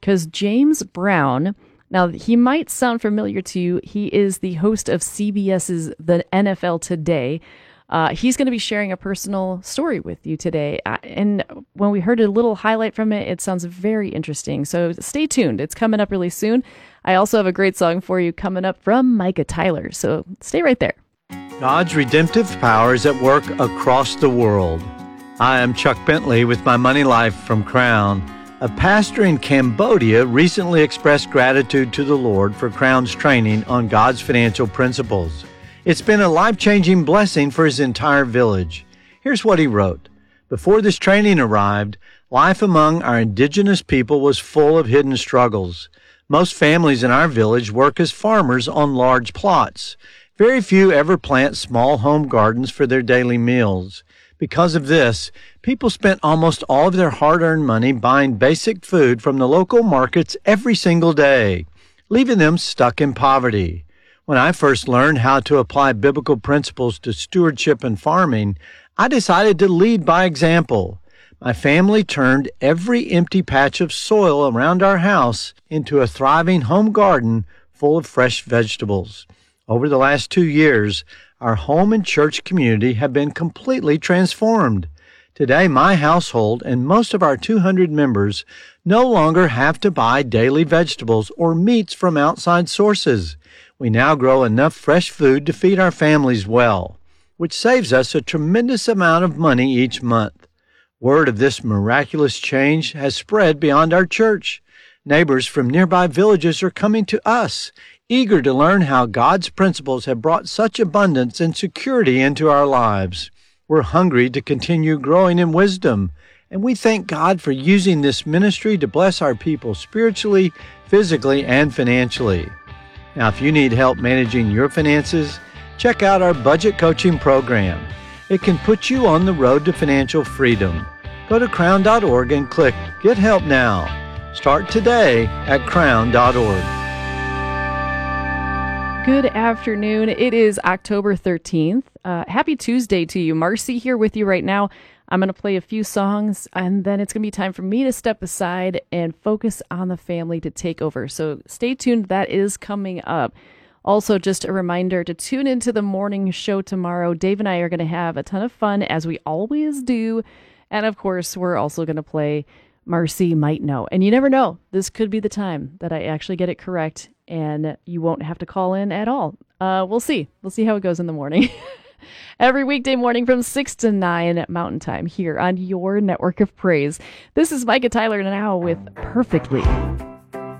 because James Brown, now he might sound familiar to you. He is the host of CBS's The NFL Today. He's going to be sharing a personal story with you today. And when we heard a little highlight from it, it sounds very interesting. So stay tuned. It's coming up really soon. I also have a great song for you coming up from Micah Tyler. So stay right there. God's redemptive power is at work across the world. I am Chuck Bentley with my Money Life from Crown. A pastor in Cambodia recently expressed gratitude to the Lord for Crown's training on God's financial principles. It's been a life-changing blessing for his entire village. Here's what he wrote. Before this training arrived, life among our indigenous people was full of hidden struggles. Most families in our village work as farmers on large plots. Very few ever plant small home gardens for their daily meals. Because of this, people spent almost all of their hard-earned money buying basic food from the local markets every single day, leaving them stuck in poverty. When I first learned how to apply biblical principles to stewardship and farming, I decided to lead by example. My family turned every empty patch of soil around our house into a thriving home garden full of fresh vegetables. Over the last 2 years, our home and church community have been completely transformed. Today, my household and most of our 200 members no longer have to buy daily vegetables or meats from outside sources. We now grow enough fresh food to feed our families well, which saves us a tremendous amount of money each month. Word of this miraculous change has spread beyond our church. Neighbors from nearby villages are coming to us, eager to learn how God's principles have brought such abundance and security into our lives. We're hungry to continue growing in wisdom, and we thank God for using this ministry to bless our people spiritually, physically, and financially. Now, if you need help managing your finances, check out our budget coaching program. It can put you on the road to financial freedom. Go to crown.org and click Get Help Now. Start today at crown.org. Good afternoon. It is October 13th. Happy Tuesday to you. Marcy here with you right now. I'm going to play a few songs, and then it's going to be time for me to step aside and focus on the family to take over. So stay tuned. That is coming up. Also, just a reminder to tune into the morning show tomorrow. Dave and I are going to have a ton of fun, as we always do. And, of course, we're also going to play Marcy Might Know. And you never know. This could be the time that I actually get it correct, and you won't have to call in at all. We'll see. We'll see how it goes in the morning. Every weekday morning from 6 to 9 Mountain Time here on your Network of Praise. This is Micah Tyler now with Perfectly.